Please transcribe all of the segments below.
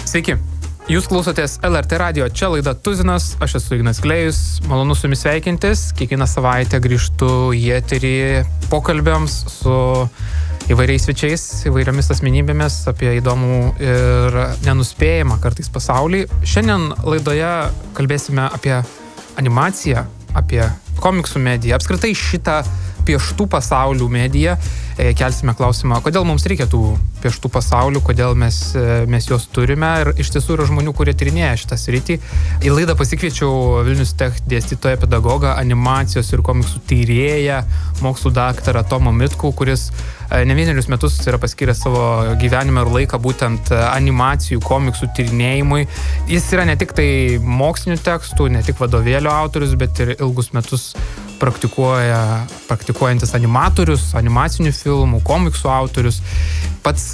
Sveiki. Jūs klausotės LRT radio, čia laida Tuzinas, aš esu Ignas Klėjus, malonu su jumis sveikintis, kiekvieną savaitę grįžtu į eterį pokalbiams su įvairiais svečiais, įvairiomis asmenybėmis apie įdomų ir nenuspėjamą kartais pasaulį. Šiandien laidoje kalbėsime apie animaciją, apie komiksų mediją, apskritai šitą pieštų pasaulių mediją. Kelsime klausimą, kodėl mums reikia tų pieštų pasaulių, kodėl mes juos turime. Ir iš tiesų yra žmonių, kurie tyrinėja šitą sritį. Į laidą pasikviečiau Vilnius Tech dėstytoją pedagogą, animacijos ir komiksų tyrėją, mokslų daktarą Tomą Mitkų, kuris ne vienerius metus yra paskyręs savo gyvenimą ir laiką būtent animacijų, komiksų tyrinėjimui. Jis yra ne tik tai mokslinių tekstų, ne tik vadovėlio autorius, bet ir ilgus metus praktikuojantis animatorius, animacinių filmų, komiksų autorius. Pats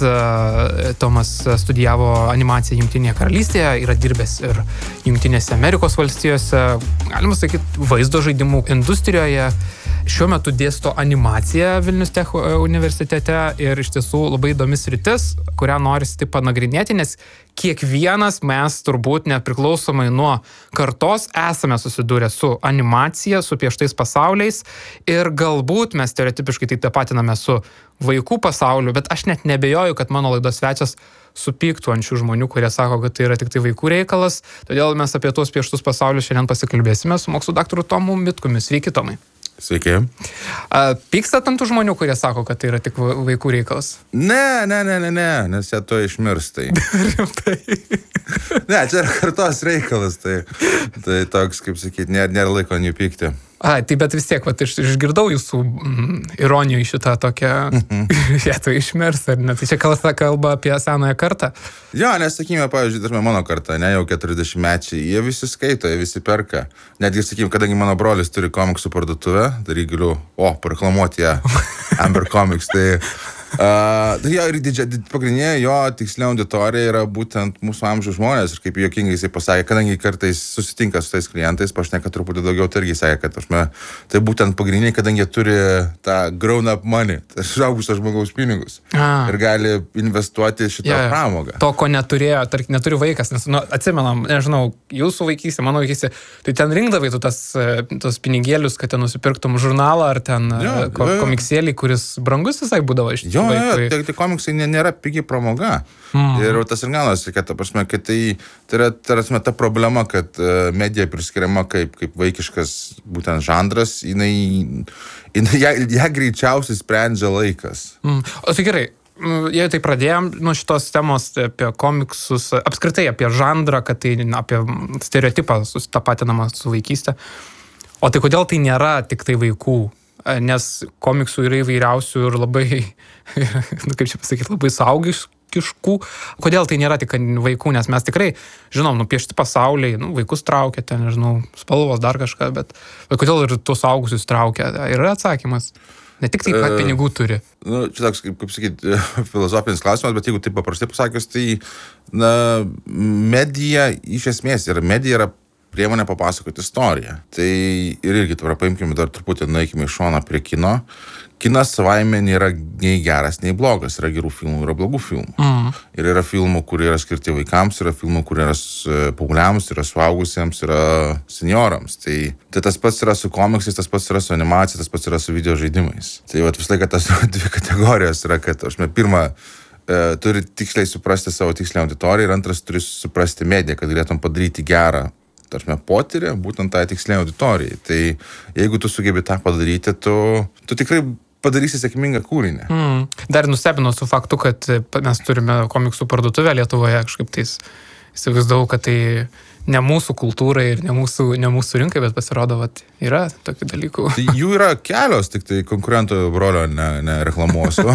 Tomas studijavo animaciją Jungtinėje karalystėje, yra dirbęs ir Jungtinėse Amerikos valstijose, galima sakyti, vaizdo žaidimų industrijoje. Šiuo metu dėsto animaciją Vilnius Tech universitete ir iš tiesų labai įdomi sritis, kurią norisi taip panagrinėti, nes kiekvienas mes turbūt nepriklausomai nuo kartos esame susidūrę su animacija, su pieštais pasauliais ir galbūt mes stereotipiškai tai tapatiname su vaikų pasauliu, bet aš net nebejoju, kad mano laidos svečias supyktų ant šių žmonių, kurie sako, kad tai yra tik tai vaikų reikalas, todėl mes apie tuos pieštus pasaulius šiandien pasikalbėsime su mokslų daktaru Tomu Mitkumi. Sveiki, Tomai. Sveiki. Pykstat ant tų žmonių, kurie sako, kad tai yra tik vaikų reikalas? Ne, nes jie to išmirstai. Rimtai. Ne, čia yra kartos reikalas, tai toks, kaip sakyti, nėra laiko jų pykti. Tai bet vis tiek, išgirdau jūsų ironijų į šitą tokią, jie to išmirs, ar ne? Tai čia kalba apie senąją kartą? Jo, nes, sakykime, pavyzdžiui, mano karta, ne, jau 40-mečiai, jie visi skaito, jie visi perka. Netgi, sakykime, kadangi mano brolis turi komiksų parduotuvę, tai galiu, pareklamuoti ją, Amber Comics, tai jo, ir pagrindinė jo tikslinė auditorija yra būtent mūsų amžiaus žmonės, ir kaip juokingai jisai pasakė, kadangi kartais susitinka su tais klientais, pašneka truputį daugiau, tai irgi sakė, kad tai būtent pagrindiniai, kadangi jie turi tą grown-up money, tai išaugusio žmogaus pinigus ir gali investuoti šitą pramogą. To, ko neturėjo, neturi vaikas, nes atsimenam, nežinau, jūsų vaikystė, mano vaikystė, tai ten rinkdavai tu tos pinigėlius, kad ten nusipirktum žurnalą ar ten komiksėlį, kuris brangus visai būdavo iš Tai komiksai nėra pigi pramoga. Ir tas ir galas, kad tai yra ta problema, kad medija priskiriama kaip vaikiškas būtent žanras, ją greičiausiai sprendžia laikas. O tai gerai, jei tai pradėjom nuo šitos temos apie komiksus, apskritai apie žanrą, kad tai apie stereotipą susitapatinama su vaikystė. O tai kodėl tai nėra tik tai vaikų? Nes komiksų yra įvairiausių ir labai, kaip čia pasakyti, labai saugiškų. Kodėl tai nėra tik vaikų, nes mes tikrai, žinom, piešti pasauliai, vaikus traukia, ten, nežinau, spalvos, dar kažką, bet kodėl ir tuos saugusius traukia? Yra atsakymas. Ne tik tai, kad pinigų turi. Čia toks, kaip sakyti, filosofinis klausimas, bet jeigu taip paprastai pasakius, tai medija iš esmės medija yra priemonė papasakoti istoriją. Tai irgi, paimkime dar truputį, nueikime iš šono prie kino. Kinas savaime nėra nei geras, nei blogas. Yra gerų filmų, yra blogų filmų. Ir yra filmų, kurie yra skirti vaikams, yra filmų, kurie yra paaugliams, yra suaugusiems, yra seniorams. Tai tas pats yra su komiksais, tas pats yra su animacija, tas pats yra su video žaidimais. Tai vis laiką tas dvi kategorijos yra, kad pirma, turi tiksliai suprasti savo tikslią auditoriją ir antras turi suprasti mediją, kad galėtum padaryti gerą potyrį, būtent tą tikslinę auditorijai. Tai jeigu tu sugebi tą padaryti, tu tikrai padarysi sėkmingą kūrinį. Dar nustebino su faktu, kad mes turime komiksų parduotuvę Lietuvoje, kažkaip tais įsivaizdavau, kad tai ne mūsų kultūrai ir ne mūsų rinkai, bet pasirodo, yra tokių dalykų. Tai jų yra kelios, tik tai konkurentų brolio nereklamuosiu.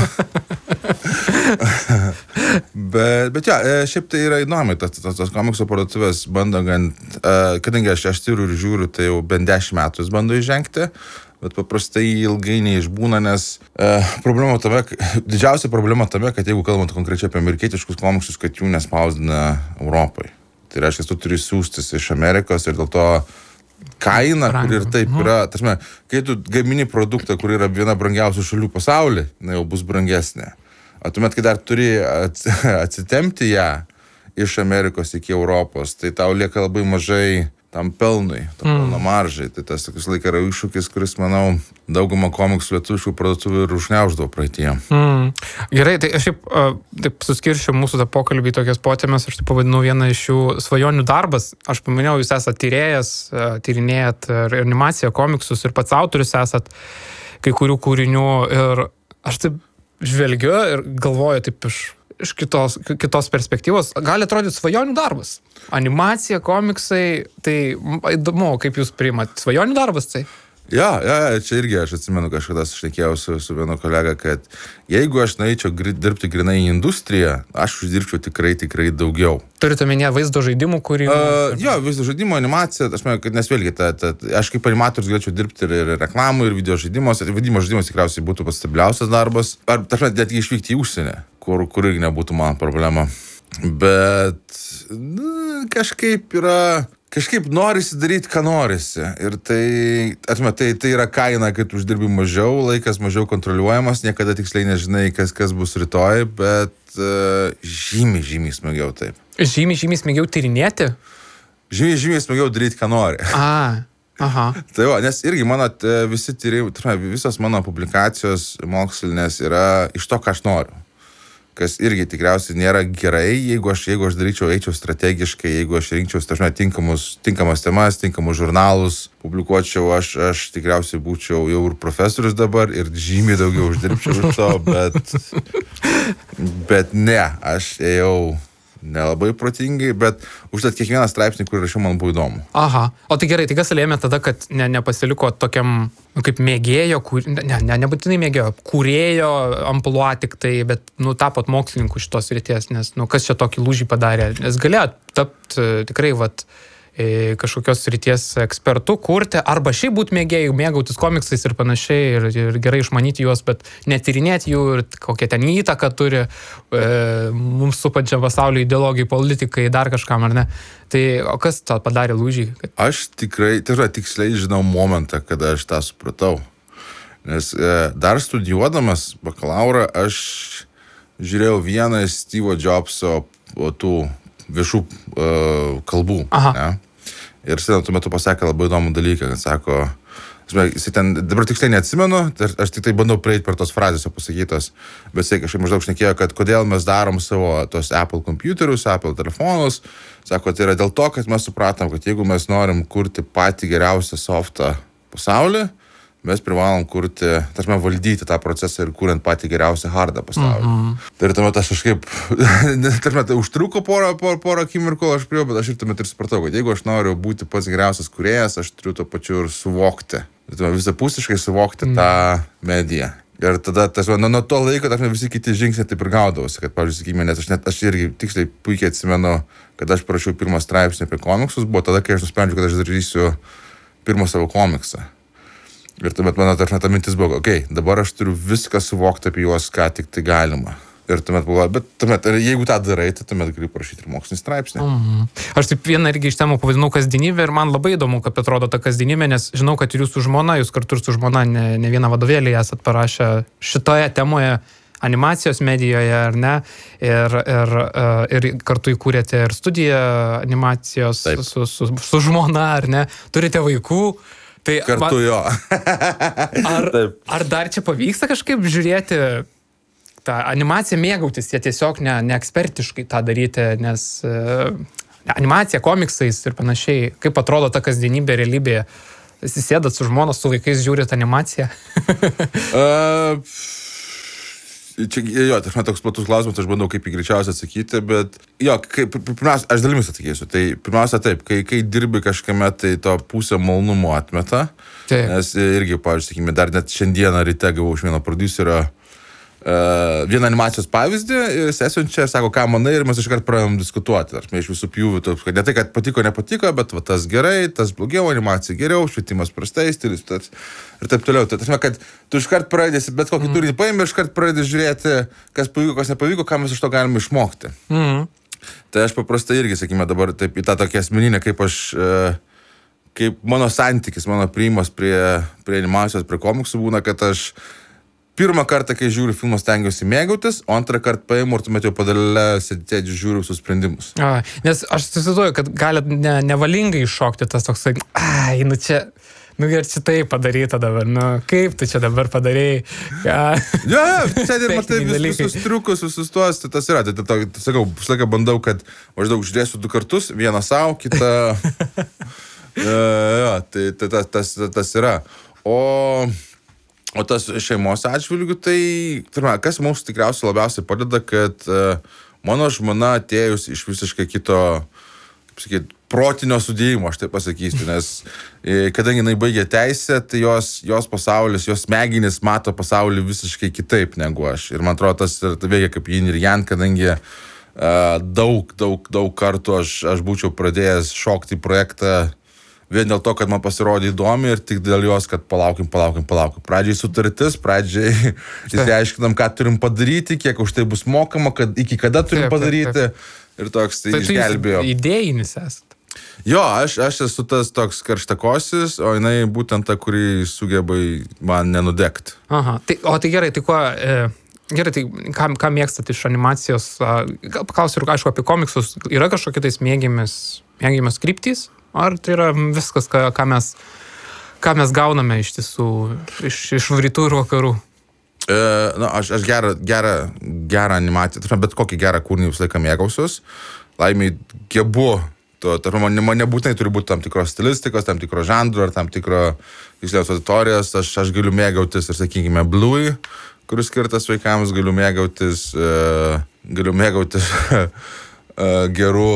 Bet šiaip tai yra įdomi, tas komiksų parduotuvės bando kadangi aš tyriu ir žiūriu, tai jau bent 10 metų jis bando įžengti, bet paprastai ilgai neišbūna, nes didžiausia problema tame, kad jeigu kalbant konkrečiai apie amerikietiškus komiksus, kad jų nespausdina Europai. Tai reiškia, tu turi siųstis iš Amerikos ir dėl to kaina, kur ir taip yra, kai tu gamini produktą, kur yra viena brangiausių šalių pasaulyje, jau bus brangesnė. O tuomet, kai dar turi atsitempti ją iš Amerikos iki Europos, tai tau lieka labai mažai tam pelnui, pelno maržai. Tai tas tokius laiką yra iššūkis, kuris, manau, daugumą komiksų lietuviškų parduotuvių ir užgniauždavo praeityje. Gerai, tai aš taip suskiršiu mūsų tą pokalbį į tokias potėmes, aš taip pavadinau vieną iš jų svajonių darbas. Aš paminėjau, jūs esat tyrėjas, tyrinėjat ir animaciją, komiksus ir pats autorius esat kai kurių kūrinių ir aš taip žvelgiu ir galvoju taip iš kitos perspektyvos. Gali atrodyti svajonių darbas. Animacija, komiksai, tai įdomu, kaip jūs priimat. Svajonių darbas tai? Ja, čia irgi aš atsimenu, kažkada šnekėjau su vienu kolega, kad jeigu aš norėčiau dirbti grinai į industriją, aš uždirbčiau tikrai daugiau. Turite omenyje vaizdo žaidimų kūrimą? Jo, vaizdo žaidimo animacija, aš manau, kad nes vėlgi, aš kaip animatorius galėčiau dirbti ir reklamų, ir video žaidimas. Video žaidimas tikriausiai būtų pats stabiliausias darbas. Ar, netgi išvykti į užsienį, kur irgi nebūtų man problema. Bet kažkaip norisi daryti, ką norisi. Ir tai yra kaina, kad uždirbi mažiau, laikas mažiau kontroliuojamas, niekada tiksliai nežinai, kas bus rytoj, bet žymiai smagiau taip. Žymiai smagiau tyrinėti? Žymiai smagiau daryti, ką nori. Aha. Tai nes irgi mano visi tyrimai, visos mano publikacijos mokslinės yra iš to, ką aš noriu. Kas irgi tikriausiai nėra gerai, jeigu aš eičiau strategiškai, jeigu aš rinkčiau tinkamas temas, tinkamus žurnalus, publikuočiau, aš tikriausiai būčiau jau ir profesorius dabar ir žymiai daugiau uždirbčiau už to, bet ne, aš ėjau nelabai protingai, bet užtat kiekvieną straipsnį, kurį rašiau, man buvo įdomu. Aha, o tai gerai, tai kas lėmė tada, kad nepasiliko tokiam, kaip mėgėjo, nebūtinai mėgėjo, kūrėjo amplua tik tai, bet, tapot mokslininku šitos ryties, nes, kas čia tokį lūžį padarė, nes galėjo tapti tikrai, kažkokios ryties ekspertų, kurti, arba šiaip būti mėgėjų, mėgautis komiksais ir panašiai, ir gerai išmanyti juos, bet netyrinėti jų ir kokią ten įtaką turi mums supančiam pasaulio ideologijai, politikai, dar kažkam, ar ne? Tai, o kas tą padarė lūžį? Aš tiksliai žinau momentą, kada aš tą supratau. Nes dar studijuodamas bakalaurą, aš žiūrėjau vieną iš Steve'o Jobso tų viešų kalbų. Ne? Ir jis tuo metu pasakė labai įdomų dalyką, kad sako, jis ten, dabar tiksliai neatsimenu, aš tik tai bandau prieiti per tos frazės pasakytos, bet jis kažkaip maždaug šnekėjo, kad kodėl mes darom savo tos Apple kompiuterius, Apple telefonus, sako, tai yra dėl to, kad mes supratom, kad jeigu mes norim kurti patį geriausią softą pasaulyje, mes privalom valdyti tą procesą ir kuriant patį geriausią hardą pasaulyje. Tai ir tuomet aš kažkaip, užtruko porą akimirkų, aš prie, bet aš ir tuomet ir supratau, kad jeigu aš noriu būti pats geriausias kūrėjas, aš turiu tuo pačiu ir suvokti, visapusiškai suvokti tą mediją. Ir tada, nuo to laiko, visi kiti žingsniai taip ir gaudavosi, kad, pavyzdžiui, sakykime, nes aš irgi tiksliai puikiai atsimenu, kad aš parašiau pirmą straipsnį apie komiksus, buvo tada, kai aš nusprendžiau, kad aš darysiu pirmą savo komiksą. Ir tuomet mano ta mintis buvo, dabar aš turiu viską suvokti apie juos, ką tik tai galima. Ir tuomet buvo, bet jeigu tą darai, tai tuomet gali parašyti ir mokslinį straipsnį. Aš taip vieną irgi iš temų pavadinau kasdienybę ir man labai įdomu, kaip atrodo ta kasdienybė, nes žinau, kad ir jūsų žmona, jūs kartu ir su žmona ne vieną vadovėlį esat parašę šitoje temoje, animacijos medijoje, ar ne? Ir kartu įkūrėte ir studiją animacijos su žmona, ar ne? Turite vaikų. Tai kartu jo. Ar dar čia pavyksta kažkaip žiūrėti tą animaciją, mėgautis, jie tiesiog ne ekspertiškai tą daryti, nes animacija, komiksais ir panašiai, kaip atrodo ta kasdienybė, realybėje, sėdat su žmonos, su vaikais žiūrit animaciją? Čia, toks platus klausimas, aš bandau kaip į greičiausiai atsakyti, bet pirmiausia, aš dalimis atsakysiu. Tai pirmiausia taip, kai dirbi kažkame, tai to pusę malonumo atmeta. Nes irgi, pavyzdžiui, sakykime, dar net šiandieną ryte gavau iš vieno prodiuserio vieną animacijos pavyzdį ir sesiunčia ir sako, ką manai, ir mes iškart pradėjom diskutuoti. Aš iš visų pjūvių, kad ne tai, kad patiko, nepatiko, bet tas gerai, tas blogiau, animacija geriau, švietimas prastai, stilius ir taip toliau. Tai kad tu iškart pradėsi, bet kokį turinį paimi ir iškart pradėsi žiūrėti, kas pavyko, kas nepavyko, ką mes iš to galime išmokti. Tai aš paprastai irgi, sakykime, dabar taip į tą tokią asmeninę, kaip mano santykis, mano priėjimas prie animacijos, prie komiksų būna, kad aš pirmą kartą, kai žiūriu filmą, stengiuosi mėgautis, o antrą kartą paimu ir tuomet jau padalę sėdėti žiūriu visus sprendimus. Nes aš įsivaizduoju, kad gali nevalingai iššokti tas toksai, nu čia... Nu ir čia tai padaryta dabar, kaip tu čia dabar padarėjai? Sėdė ir matai visus triukus, visus tuos, tai tas yra. Tai sakau, visą laiką bandau, kad maždaug žiūrėsiu 2 kartus, vieną savo, kitą... tai tas yra. O tas šeimos atžvilgių, tai, kas mums tikriausiai labiausiai padeda, kad mano žmona atėjus iš visiškai kito, kaip sakyti, protinio sudėjimo, aš taip pasakysiu, nes kadangi jinai baigė teisę, tai jos pasaulis, jos smegenys mato pasaulį visiškai kitaip negu aš. Ir man atrodo, tas veikia kaip yin ir yang, kadangi daug kartų aš būčiau pradėjęs šokti į projektą vien dėl to, kad man pasirodė įdomi ir tik dėl jos, kad palaukim. Pradžiai sutartis, pradžiai išsiaiškinam, ką turim padaryti, kiek už tai bus mokama, iki kada turim padaryti. Ir toks tai išgelbėjo. Tai idėjinis esat. Jo, aš esu tas toks karštakosis, o jinai būtent ta, kuri sugeba man nenudegti. Aha, tai gerai, tai kuo... Gerai, tai ką mėgstat iš animacijos? Paklausiu ir aišku apie komiksus. Yra kažkokie tais mėgiamas kryptys? Ar tai yra viskas, ką mes gauname iš tiesų iš rytų ir vakarų? Aš gerą animaciją, bet kokį gerą kūrinį visą laiką mėgausius. Laimiai gebu. Man nebūtinai turi būti tam tikros stilistikos, tam tikro žanro ar tam tikro tikslios auditorijos. Aš galiu mėgautis ir, sakykime, Bluey, kuris skirtas vaikams, galiu mėgautis gerų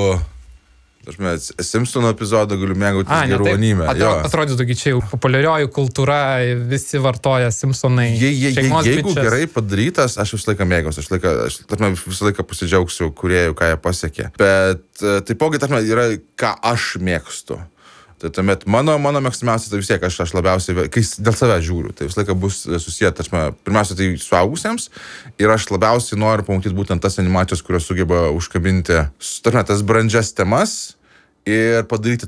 Simpsonų epizodą, galiu mėgautis gerų anime. Atrodytų, kad čia jau populiarioji kultūra, visi vartoja Simpsonai. Jeigu gerai padarytas, aš visą laiką mėgausiu. Aš visą laiką pasidžiaugsiu kūrėjų, ką jie pasiekė. Bet taipogi yra, ką aš mėgstu. Tai tuomet mano mėgstamiausias, tai vis tiek aš labiausiai, kai dėl savęs žiūriu, tai visą laiką bus susiję, pirmiausia, tai suaugusiems ir aš labiausiai noriu pamatyti būtent tas animacijos, kurios sugeba užkabinti tas brandžias temas ir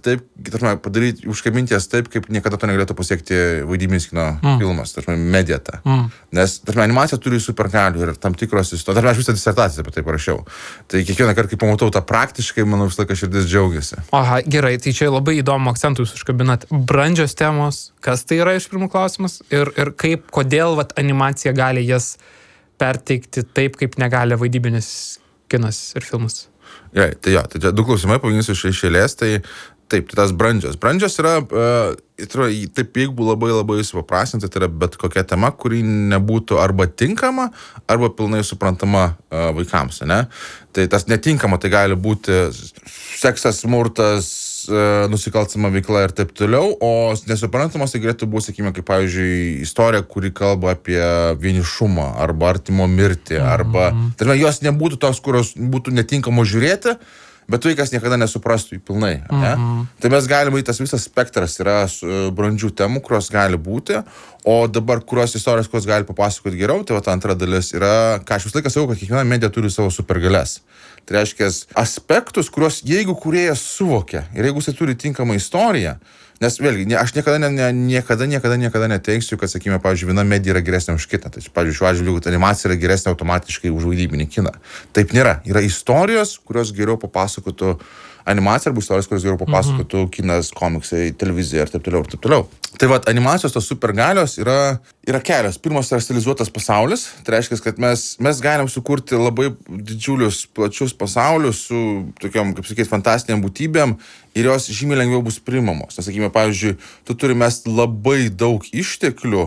užkabinti jas taip, kaip niekada to negalėtų pasiekti vaidybinis kino filmas, mediata. Nes animacija turi supergalių ir tam tikros istorijos. Aš visą disertaciją apie tai parašiau. Tai kiekvieną kartą, kai pamatau tą praktiškai, manau, visą laiką širdis džiaugiasi. Aha, gerai, tai čia labai įdomu akcentų jūs užkabinat. Brandžios temos, kas tai yra iš pirmų klausimas ir kodėl animacija gali jas perteikti taip, kaip negali vaidybinis kinas ir filmas. Tai čia 2 klausimai, pavyzdžiui, iš eilės, tai taip, tai tas brandžios. Brandžios yra, taip, jeigu labai supaprastinti, tai yra bet kokia tema, kuri nebūtų arba tinkama, arba pilnai suprantama vaikams, ne? Tai tas netinkama, tai gali būti seksas, smurtas, nusikalstama veikla ir taip toliau, o nesuprantamas tai galėtų būti, sakykime, kaip, pavyzdžiui, istorija, kuri kalba apie vienišumą arba artimo mirtį, arba, jos nebūtų tos, kurios būtų netinkamo žiūrėti, bet vaikas niekada nesuprastų jų pilnai. Ne? Tai mes galime, tas visas spektras yra brandžių temų, kurios gali būti, o dabar kurios istorijos, kurios gali papasakoti geriau, tai ta antra dalis yra, ką aš visą laiką sakau, kad kiekviena medija turi savo supergalias. Tai reiškia aspektus, kuriuos jeigu kūrėjas suvokia ir jeigu jis turi tinkamą istoriją, nes vėlgi, aš niekada neteiksiu, kad, sakykime, pavyzdžiui, viena medija yra geresnė už kitą. Tai, pavyzdžiui, šiuo atžvilgiu animacija yra geresnė automatiškai už vaidybinį kiną. Taip nėra. Yra istorijos, kurios geriau papasakotų animacija arba istorijos, kurios geriau papasakotų kinas, komiksai, televizija ir taip toliau. Tai animacijos tos supergalios yra kelios. Pirmas yra stilizuotas pasaulis. Tai reiškia, kad mes galim sukurti labai didžiulius, plačius pasaulius su tokiom, kaip sakyti, fantastiniam būtybėm ir jos žymiai lengviau bus priimamos. Sakykime, pavyzdžiui, tu turi mest labai daug išteklių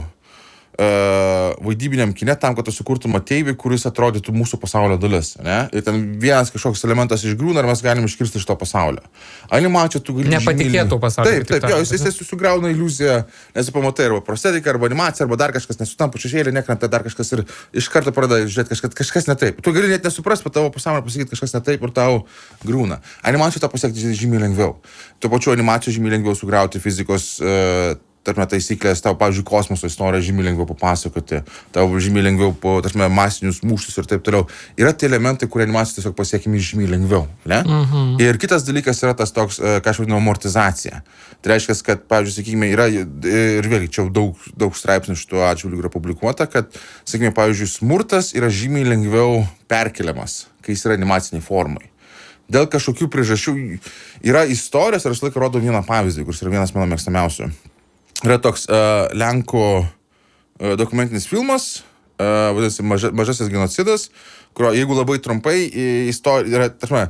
vaidybiniam kine tam, kad tu sukurtum ateivį, kuris atrodytų mūsų pasaulio dalis. Ne? Ir ten vienas kažkoks elementas išgriūna ir mes galim iškirsti iš to pasaulio. Animacija tu gali... Nepatikėtų pasaulio. Taip, jis sugrauna iliuziją, nes pamatai arba prostetika, arba animacija, arba dar kažkas nesutampa šešėlį, nekrenta dar kažkas ir iš karto pradeda žiūrėti kažkas ne taip. Tu gali net nesuprast, bet tavo pasaulio pasakyti kažkas ne taip ir tau griūna. Animacija tą pasiekti žymiai lengviau. Tuo pačiu animacijų žymiai lengviau sugriauti fizikos tarp taisyklės, tau, pavyzdžiui, kosmoso istoriją žymiai lengviau papasakoti, tau žymiai lengviau, tarp masinius mūšius ir taip toliau. Yra tie elementai, kurie animacijos tiesiog pasiekimi žymiai lengviau, ne? Ir kitas dalykas yra tas toks, ką aš vadinu, amortizacija. Tai reiškia, kad, pavyzdžiui, sakykime, yra, ir vėlgi, čia daug straipsnių šituo atžvilgiu yra publikuota, kad, sakykime, pavyzdžiui, smurtas yra žymiai lengviau perkeliamas, kai jis yra animaciniai formai. Dėl kažkokių priežasčių yra istorijos, ir aš laiką rodau vieną pavyzdį, kuris yra vienas mano mėgstamiausių. Yra toks Lenkų dokumentinis filmas, vadinasi, Mažasis genocidas, kurio, jeigu labai trumpai, istorija yra,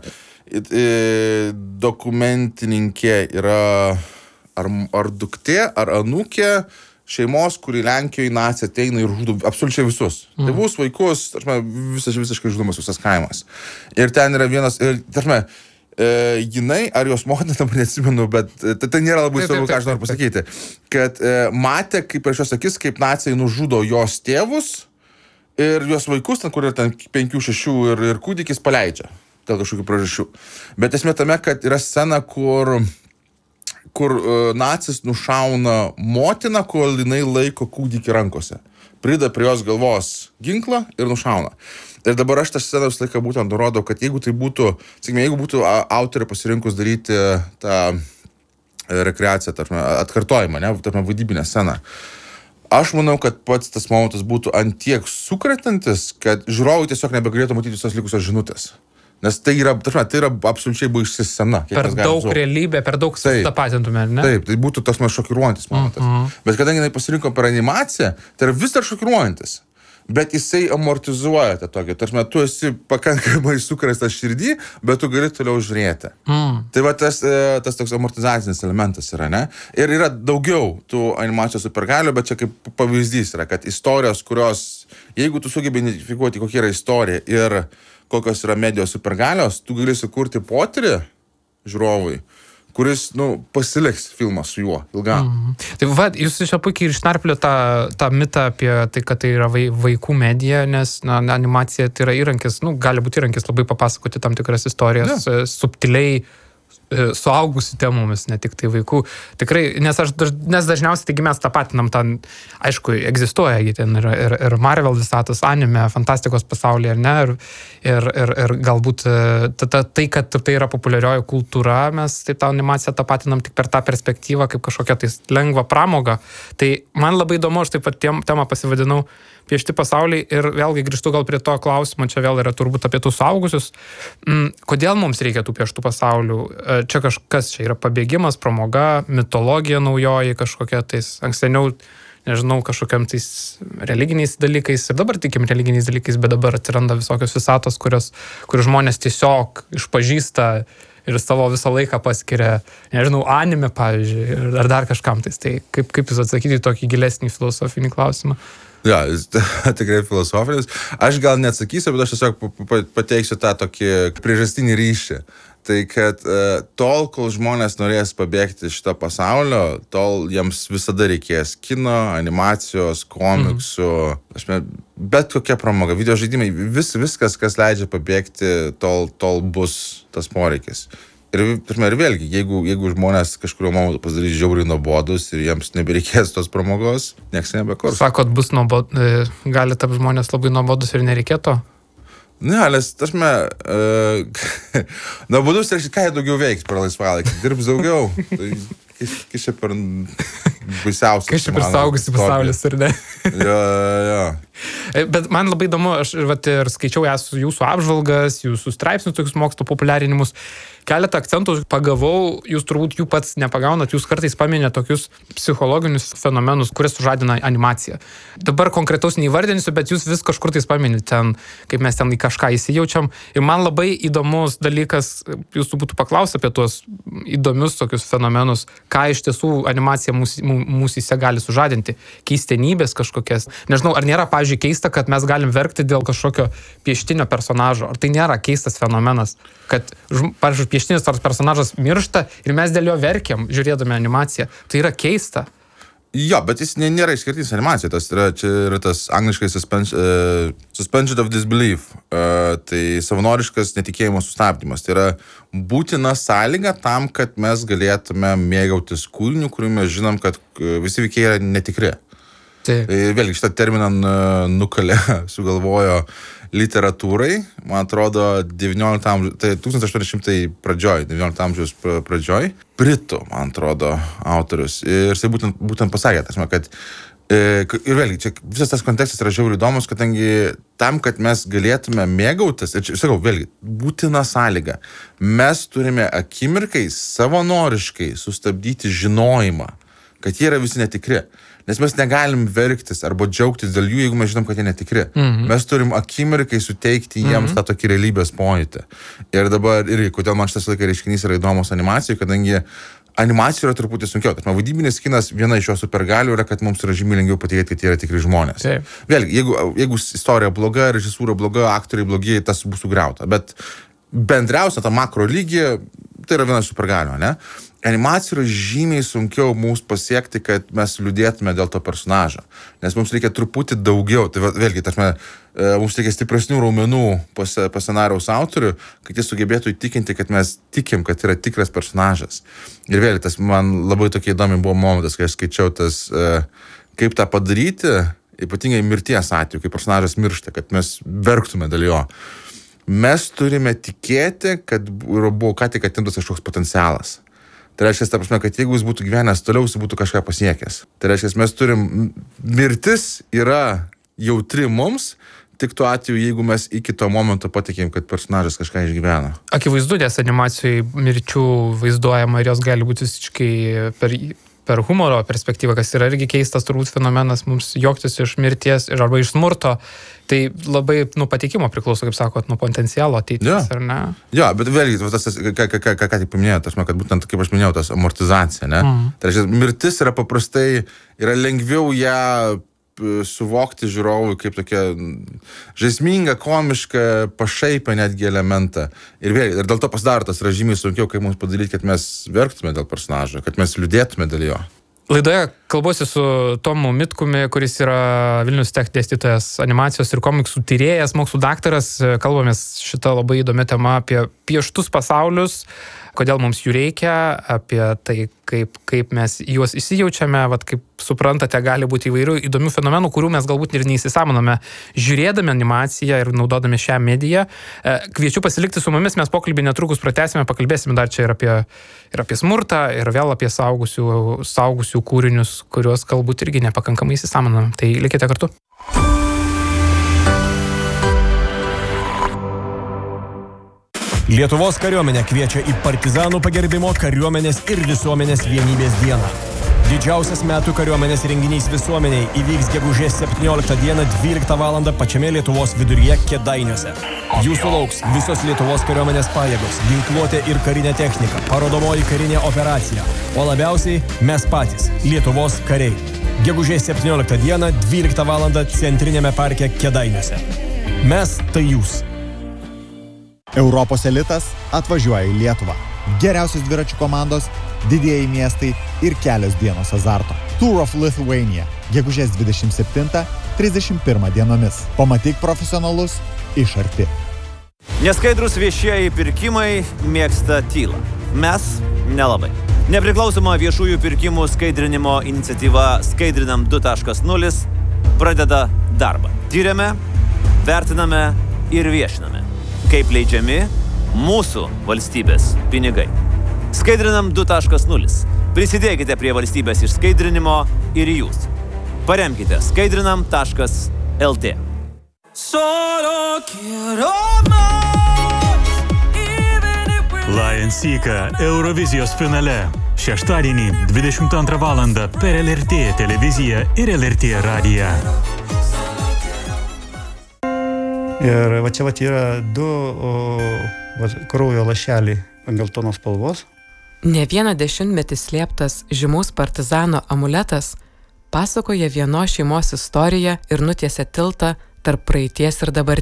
dokumentininkė yra ar duktė, ar anūkė šeimos, kuri Lenkijoje nacija ateina ir žudo absoliučiai visus. Tėvus, vaikus, visiškai žudomas visas kaimas. Ir ten yra vienas, jinai, ar jos motina, dabar neatsimenu, bet tai nėra labai svarbu, ką aš noriu pasakyti, kad matė, kaip prieš jos akis, kaip nacijai nužudo jos tėvus ir jos vaikus, ten, kur yra ten 5-6 ir kūdikis paleidžia dėl kažkokių priežasčių. Bet esmė tame, kad yra scena, kur nacis nušauna motiną, kol jinai laiko kūdikį rankose. Prida prie jos galvos ginklą ir nušauna. Ir dabar aš tą sceną visą laiką būtent nurodau, kad jeigu tai būtų, sakykime, jeigu būtų autorė pasirinkus daryti tą rekreaciją, atkartojimą, ne, vaidybinę sceną, aš manau, kad pats tas momentas būtų ant tiek sukretantis, kad žiūrovai tiesiog nebegalėtų matyti visos likusios žinutės. Nes tai yra absoliučiai baisi scena. Per daug realybė, per daug tapatintume, ne? Taip, tai būtų toks šokiruojantis momentas. Bet kadangi jinai pasirinko per animaciją, tai yra vis dar šokiruojantis. Bet jisai amortizuoja tą tokį. Tarsi, tu esi pakankamai sukrėstas širdį, bet tu gali toliau žiūrėti. Tai va tas toks amortizacinis elementas yra, ne? Ir yra daugiau tų animacijos supergalių, bet čia kaip pavyzdys yra, kad istorijos, kurios, jeigu tu sugebi identifikuoti, kokia yra istorija ir kokios yra medijos supergalios, tu gali sukurti potyrį žiūrovui, kuris, pasiliks filmą su juo ilgam. Tai va, jūs čia puikiai išnarplėte tą mitą apie tai, kad tai yra vaikų medija, nes animacija tai yra įrankis, gali būti įrankis labai papasakoti tam tikras istorijas, subtiliai suaugusių temomis, ne tik tai vaikų. Tikrai, nes dažniausiai taigi mes tapatinam ten, aišku, egzistuoja ten ir Marvel visatos, anime, fantastikos pasaulyje, ar ne, ir galbūt tai, kad tai yra populiarioji kultūra, mes taip tą animaciją tapatinam tik per tą perspektyvą, kaip kažkokią tai lengvą pramogą. Tai man labai įdomu, aš taip pat temą pasivadinau piešti pasauliai ir vėlgi grįžtu gal prie to klausimo, čia vėl yra turbūt apie tų suaugusius. Kodėl mums reikia tų pieštų pasaulių? Čia kažkas čia yra pabėgimas, pramoga, mitologija naujoji kažkokia tais, anksteniau, nežinau, kažkokiam tais religiniais dalykais ir dabar tikim religiniais dalykais, bet dabar atsiranda visokios visatos, kur žmonės tiesiog išpažįsta ir savo visą laiką paskiria, nežinau, anime, pavyzdžiui, ar dar kažkam tais. Tai kaip jūs atsakyti tokį gilesnį filosofinį klausimą? Ja, tikrai filosofinis. Aš gal neatsakysiu, bet aš tiesiog pateiksiu tą tokį priežastinį ryšį. Tai kad tol, kol žmonės norės pabėgti iš šito pasaulio, tol jiems visada reikės kino, animacijos, komiksų, bet kokia pramoga, videožaidimai, viskas, kas leidžia pabėgti, tol bus tas poreikis. Ir vėlgi, jeigu žmonės kažkurio momentu pasidarys žiauriai nuobodus ir jiems nebereikės tos pramogos, nieks nebekurs. Sakot, gali tapti žmonės labai nuobodus ir nereikėtų? Ne, nes, nuobodus reiškia, ką jie daugiau veiks per laisvalaikį, dirbs daugiau. Tai kai čia per baisiausias. Kai čia per saugusi pasaulis, ar ne? Jo. Bet man labai įdomu, aš ir skaičiau jūsų apžvalgas, jūsų straipsnius, tokius mokslo populiarinimus. Keletą akcentų pagavau, jūs turbūt jų pats nepagaunat, jūs kartais paminėt tokius psichologinius fenomenus, kurie sužadina animaciją. Dabar konkretaus neįvardinsiu, bet jūs vis kažkur tais paminėt ten, kaip mes ten į kažką įsijaučiam. Ir man labai įdomus dalykas, jūs būtų paklausę apie tuos įdomius tokius fenomenus, ką iš tiesų animacija mūsyse gali sužadinti. Keistenybės kažkokias. Nežinau, ar nėra, pavyzdžiui, keista, kad mes galim verkti dėl kažkokio pieštinio personažo. Ar tai nėra keistas fenomenas, kad, pavyzdžiui, pieštinis personažas miršta ir mes dėl jo verkiam, žiūrėdami animaciją. Tai yra keista. Jo, bet jis nėra išskirtinis animacija, čia yra tas angliškai suspension of disbelief, tai savanoriškas netikėjimo sustabdymas. Tai yra būtina sąlyga tam, kad mes galėtume mėgautis kūriniu, kuriuo mes žinom, kad visi veikiai yra netikri. Tai vėlgi šitą terminą sugalvojo literatūrai, man atrodo, 19 amžiaus, tai 1800 pradžioj, 19 amžiaus pradžioj, britų, man atrodo, autorius. Ir jisai būtent pasakė, kad ir vėlgi, čia visas tas kontekstas yra žiauriai įdomus, kadangi tam, kad mes galėtume mėgautis, ir čia, sakau, vėlgi, būtina sąlyga, mes turime akimirkai savanoriškai sustabdyti žinojimą, kad jie yra visi netikri. Nes mes negalim verktis arba džiaugtis dėl jų, jeigu mes žinom, kad jie netikri. Mes turim akimirkai suteikti jiems tą tokį realybės pojūtį. Ir dabar, irgi, kodėl man šitas laikas reiškinys yra įdomus animacijai, kadangi animacija yra truputį sunkiau. Tai vaidybinis kinas, viena iš jo supergalių yra, kad mums yra žymiai lengviau patikėti, kad jie yra tikri žmonės. Vėlgi, jeigu istorija bloga, režisūra bloga, aktoriai blogi, tas bus sugriauta. Bet bendriausia, ta makro lygi, tai yra viena iš supergalių, ne? Animacija yra žymiai sunkiau mums pasiekti, kad mes liūdėtume dėl to personažo. Nes mums reikia truputį daugiau. Tai vėlgi, mums reikia stipresnių raumenų pas scenarijaus autorių, kad jis sugebėtų įtikinti, kad mes tikim, kad yra tikras personažas. Ir vėlgi, tas man labai tokia įdomi buvo momentas, kai aš skaičiau kaip tą padaryti, ypatingai mirties atveju, kai personažas miršta, kad mes verktume dėl jo. Mes turime tikėti, kad buvo ką tik atimtas kažkoks potencialas. Tai reiškia, ta prasme, kad jeigu jis būtų gyvenęs toliau, jis būtų kažką pasiekęs. Tai reiškia, mes turim, mirtis yra jautri mums, tik tuo atveju, jeigu mes iki to momento patikėm, kad personažas kažką išgyveno. Akivaizdu, nes animacijai mirčių vaizduojama ir jos gali būti visiškai per humoro perspektyvą, kas yra irgi keistas turbūt fenomenas, mums juoktis iš mirties arba iš smurto. Tai labai patikimo priklauso, kaip sakot, nuo potencialo ateitis, ar ne? Jo, bet vėlgi, ką tik paminėjau, kad būtent, kaip aš minėjau, tas amortizacija, ne? Tai reiškia, mirtis yra paprastai, yra lengviau ją suvokti žiūrovui kaip tokia žaisminga, komiška, pašaipą netgi elementą. Ir vėlgi, ir dėl to pasidaro tas yra žymiai sunkiau, kaip mums padaryti, kad mes verktume dėl personažo, kad mes liūdėtume dėl jo. Laidoje kalbuosi su Tomu Mitkumi, kuris yra Vilnius Tech dėstytojas, animacijos ir komiksų tyrėjas, mokslų daktaras. Kalbamės šitą labai įdomią temą apie pieštus pasaulius, kodėl mums jų reikia, apie tai, kaip mes juos įsijaučiame, kaip suprantate, gali būti įvairių įdomių fenomenų, kurių mes galbūt ir neįsisamoname žiūrėdami animaciją ir naudodami šią mediją. Kviečiu pasilikti su mumis, mes pokalbį netrukus pratęsime, pakalbėsime dar čia ir apie smurtą, ir vėl apie saugusių kūrinius, kuriuos galbūt irgi nepakankamai įsisamoname. Tai likite kartu. Lietuvos kariuomenė kviečia į partizanų pagerbimo kariuomenės ir visuomenės vienybės dieną. Didžiausias metų kariuomenės renginys visuomeniai įvyks gegužės 17 dieną 12 val. Pačiame Lietuvos viduryje Kėdainiuose. Jūsų lauks visos Lietuvos kariuomenės pajėgos, ginkluotė ir karinė technika, parodomoji karinė operacija, o labiausiai mes patys, Lietuvos kariai. Gegužės 17 dieną 12 val. Centrinėme parke Kėdainiuose. Mes tai jūs. Europos elitas atvažiuoja į Lietuvą. Geriausios dviračių komandos, didieji miestai ir kelios dienos azarto. Tour of Lithuania. Gegužės 27-31 dienomis. Pamatyk profesionalus iš arti. Neskaidrus viešieji pirkimai mėgsta tylą. Mes nelabai. Nepriklausoma viešųjų pirkimų skaidrinimo iniciatyva Skaidrinam 2.0 pradeda darbą. Tyrėme, vertiname ir viešiname, kaip leidžiami mūsų valstybės pinigai. Skaidrinam 2.0. Prisidėkite prie valstybės išskaidrinimo ir jūs. Paremkite skaidrinam.lt. Lion Seeka Eurovizijos finale. Šeštadienį 22 val. Per LRT televiziją ir LRT radiją. Ir čia yra du kraujo lašeliai ant geltonos spalvos. Ne vieną dešimtmetį slėptas žymaus partizano amuletas pasakoja vienos šeimos istoriją ir nutiesia tiltą tarp praeities ir dabarties.